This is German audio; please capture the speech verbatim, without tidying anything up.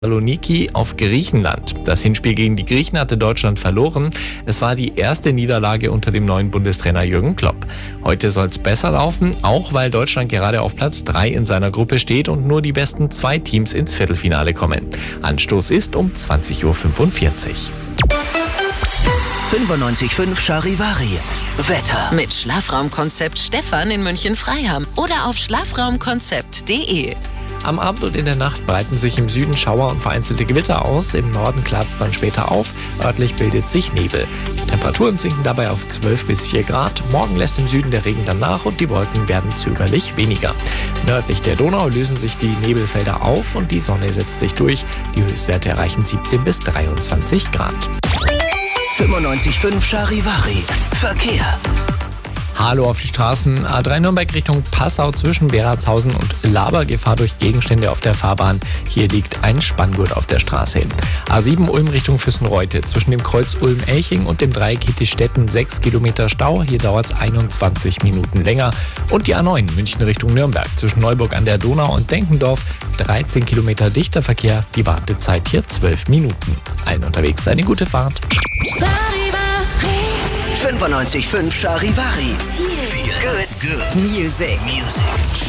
Thessaloniki auf Griechenland. Das Hinspiel gegen die Griechen hatte Deutschland verloren. Es war die erste Niederlage unter dem neuen Bundestrainer Jürgen Klopp. Heute soll es besser laufen, auch weil Deutschland gerade auf Platz drei in seiner Gruppe steht und nur die besten zwei Teams ins Viertelfinale kommen. Anstoß ist um zwanzig Uhr fünfundvierzig. fünfundneunzig Komma fünf Charivari. Wetter. Mit Schlafraumkonzept Stefan in München-Freiham oder auf schlafraumkonzept punkt de. Am Abend und in der Nacht breiten sich im Süden Schauer und vereinzelte Gewitter aus. Im Norden klart es dann später auf. Örtlich bildet sich Nebel. Die Temperaturen sinken dabei auf zwölf bis vier Grad. Morgen lässt im Süden der Regen dann nach und die Wolken werden zögerlich weniger. Nördlich der Donau lösen sich die Nebelfelder auf und die Sonne setzt sich durch. Die Höchstwerte erreichen siebzehn bis dreiundzwanzig Grad. fünfundneunzig Komma fünf Charivari. Verkehr. Hallo auf die Straßen. A drei Nürnberg Richtung Passau zwischen Beratshausen und Laber. Gefahr durch Gegenstände auf der Fahrbahn. Hier liegt ein Spanngurt auf der Straße. A sieben Ulm Richtung Füssenreute. Zwischen dem Kreuz Ulm-Elching und dem Dreieck Hittistetten sechs Kilometer Stau. Hier dauert es einundzwanzig Minuten länger. Und die A neun München Richtung Nürnberg. Zwischen Neuburg an der Donau und Denkendorf dreizehn Kilometer dichter Verkehr. Die Wartezeit hier zwölf Minuten. Allen unterwegs eine gute Fahrt. fünfundneunzig Komma fünf Charivari. Good, good music. Music.